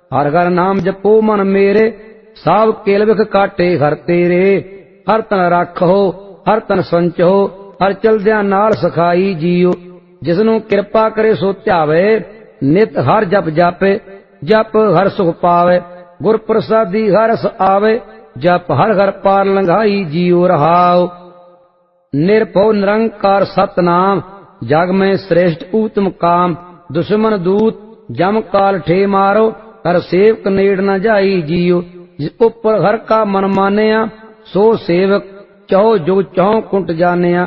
हर हर नाम जपो मन मेरे, साब केल विख काटे हर तेरे। हर तन राखो हर तन संचो, हर चलद्या नाल सखाई जियो। जिसनों कृपा करे सो ध्यावे, नित हर जप जापे, जप हर सुख पावे। गुर प्रसादी हर रस आवे, जप हर हर पार लंघाई जियो रहाओ। निर्भव निरंकार सतनाम, जग में श्रेष्ठ उत्तम काम। दुश्मन दूत जम काल ठे मारो, हर सेवक नेड़ न जाई जियो। जिस उपर हर का मन मानिया, सो सेवक चहो जो चहो कुंट जानिया।